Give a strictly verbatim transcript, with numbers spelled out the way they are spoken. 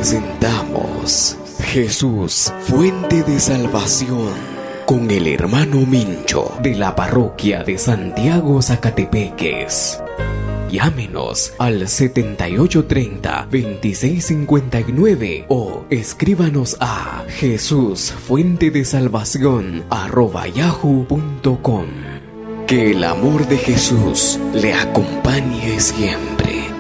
presentamos Jesús, fuente de salvación, con el hermano Mincho de la parroquia de Santiago Zacatepeques. Llámenos al setenta y ocho treinta, veintiséis cincuenta y nueve o escríbanos a Jesús Fuente de Salvación arroba yahoo punto com. Que el amor de Jesús le acompañe siempre.